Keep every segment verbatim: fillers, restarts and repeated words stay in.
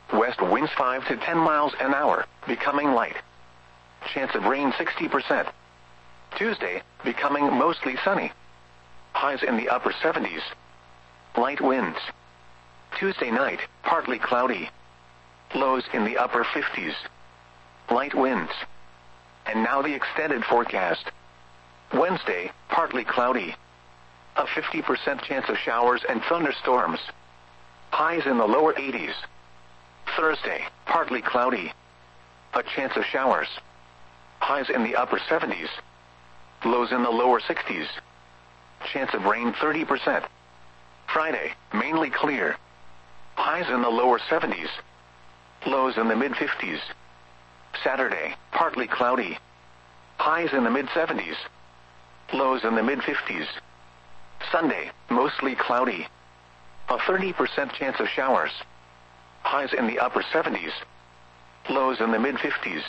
west winds five to ten miles an hour, becoming light. Chance of rain sixty percent. Tuesday, becoming mostly sunny. Highs in the upper seventies. Light winds. Tuesday night, partly cloudy. Lows in the upper fifties. Light winds. And now the extended forecast. Wednesday, partly cloudy. A fifty percent chance of showers and thunderstorms. Highs in the lower eighties. Thursday, partly cloudy. A chance of showers. Highs in the upper seventies. Lows in the lower sixties. Chance of rain thirty percent. Friday, mainly clear. Highs in the lower seventies. Lows in the mid-fifties. Saturday, partly cloudy. Highs in the mid-seventies. Lows in the mid-fifties. Sunday, mostly cloudy. A thirty percent chance of showers. Highs in the upper seventies. Lows in the mid-fifties.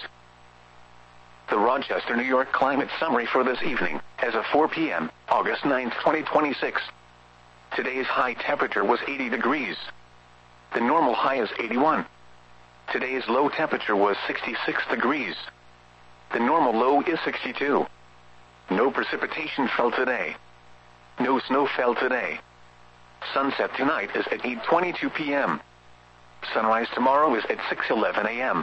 The Rochester, New York climate summary for this evening, as of four p m, August ninth, twenty twenty-six. Today's high temperature was eighty degrees. The normal high is eighty-one. Today's low temperature was sixty-six degrees. The normal low is sixty-two. No precipitation fell today. No snow fell today. Sunset tonight is at eight twenty-two p m Sunrise tomorrow is at six eleven a m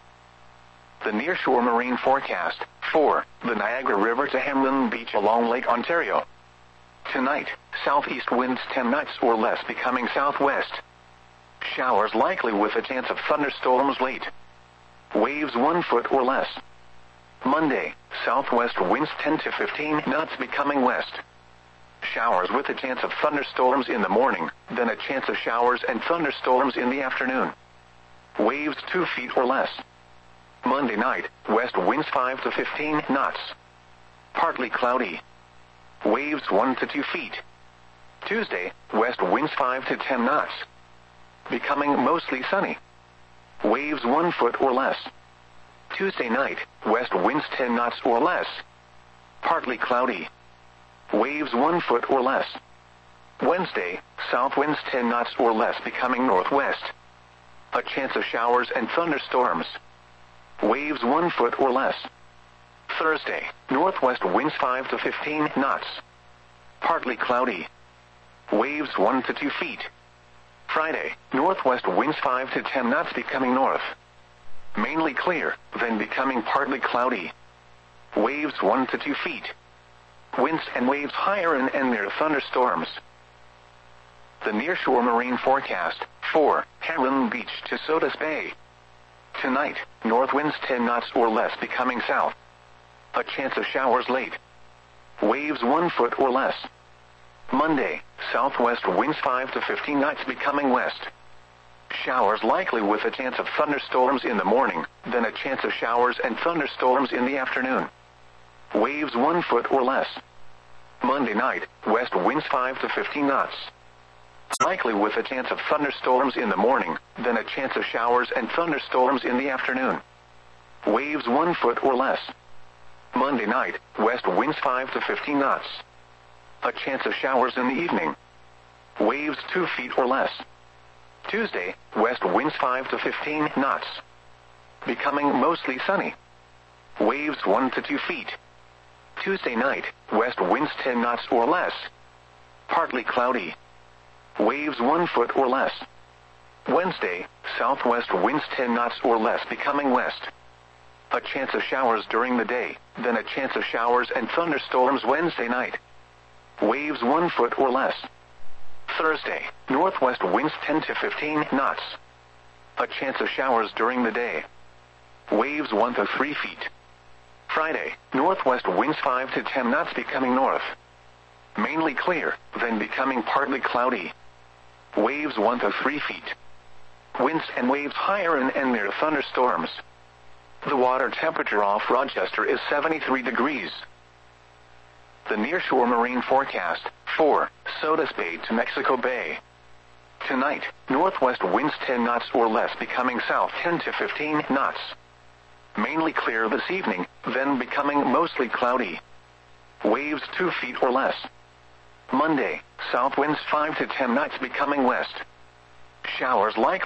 The nearshore marine forecast, for the Niagara River to Hamlin Beach along Lake Ontario. Tonight, southeast winds ten knots or less becoming southwest. Showers likely with a chance of thunderstorms late. Waves one foot or less. Monday, southwest winds ten to fifteen knots becoming west. Showers with a chance of thunderstorms in the morning, then a chance of showers and thunderstorms in the afternoon. Waves two feet or less. Monday night, west winds five to fifteen knots. Partly cloudy. Waves one to two feet. Tuesday, west winds five to ten knots. Becoming mostly sunny. Waves one foot or less. Tuesday night, west winds ten knots or less. Partly cloudy. Waves one foot or less. Wednesday, south winds ten knots or less becoming northwest. A chance of showers and thunderstorms. Waves one foot or less. Thursday, northwest winds five to fifteen knots. Partly cloudy. Waves one to two feet. Friday, northwest winds five to ten knots becoming north. Mainly clear, then becoming partly cloudy. Waves one to two feet. Winds and waves higher and, and near thunderstorms. The nearshore marine forecast, for Hamlin Beach to Sodus Bay. Tonight, north winds ten knots or less becoming south. A chance of showers late. Waves one foot or less. Monday, southwest winds five to fifteen knots becoming west. Showers likely with a chance of thunderstorms in the morning, then a chance of showers and thunderstorms in the afternoon. Waves one foot or less. Monday night, west winds five to fifteen knots. Likely with a chance of thunderstorms in the morning, then a chance of showers and thunderstorms in the afternoon. Waves one foot or less. Monday night, west winds five to fifteen knots. A chance of showers in the evening. Waves two feet or less. Tuesday, west winds five to fifteen knots. Becoming mostly sunny. Waves one to two feet. Tuesday night, west winds ten knots or less. Partly cloudy. Waves one foot or less. Wednesday, southwest winds ten knots or less becoming west. A chance of showers during the day, then a chance of showers and thunderstorms Wednesday night. Waves one foot or less. Thursday, northwest winds ten to fifteen knots. A chance of showers during the day. Waves one to three feet. Friday, northwest winds five to ten knots becoming north. Mainly clear, then becoming partly cloudy. Waves one to three feet. Winds and waves higher and, and near thunderstorms. The water temperature off Rochester is seventy-three degrees. The nearshore marine forecast, for Sodus Bay to Mexico Bay. Tonight, northwest winds ten knots or less becoming south ten to fifteen knots. Mainly clear this evening, then becoming mostly cloudy. Waves two feet or less. Monday, south winds five to ten knots becoming west. Showers likely.